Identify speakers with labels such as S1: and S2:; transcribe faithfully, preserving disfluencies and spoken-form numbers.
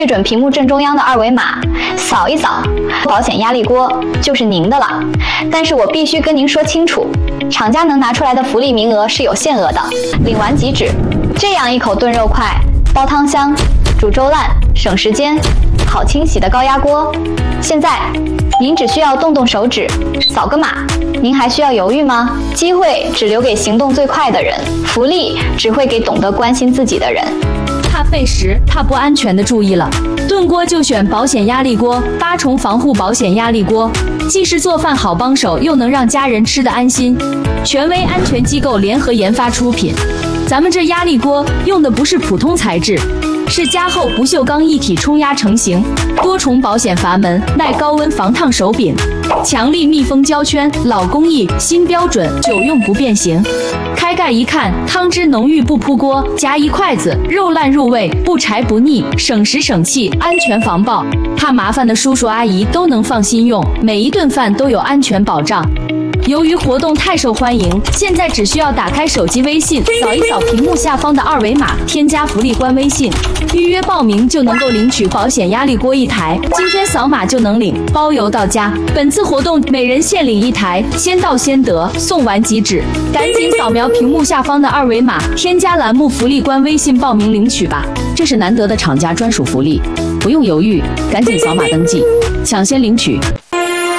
S1: 对准屏幕正中央的二维码，扫一扫，保险压力锅就是您的了。但是我必须跟您说清楚，厂家能拿出来的福利名额是有限额的，领完即止。这样一口炖肉快、煲汤香、煮粥烂、省时间、好清洗的高压锅，现在您只需要动动手指，扫个码，您还需要犹豫吗？机会只留给行动最快的人，福利只会给懂得关心自己的人。
S2: 怕费时、怕不安全的注意了，炖锅就选保险压力锅，八重防护保险压力锅，既是做饭好帮手，又能让家人吃得安心。权威安全机构联合研发出品，咱们这压力锅用的不是普通材质，是加厚不锈钢一体冲压成型，多重保险阀门，耐高温防烫手柄，强力密封胶圈，老工艺新标准，久用不变形。开盖一看，汤汁浓郁不扑锅，夹一筷子，肉烂入味，不柴不腻，省时省气，安全防爆。怕麻烦的叔叔阿姨都能放心用，每一顿饭都有安全保障。由于活动太受欢迎，现在只需要打开手机微信，扫一扫屏幕下方的二维码，添加福利官微信，预约报名就能够领取保险压力锅一台。今天扫码就能领，包邮到家。本次活动每人限领一台，先到先得，送完即止。赶紧扫描屏幕下方的二维码，添加栏目福利官微信报名领取吧。这是难得的厂家专属福利，不用犹豫，赶紧扫码登记，抢先领取。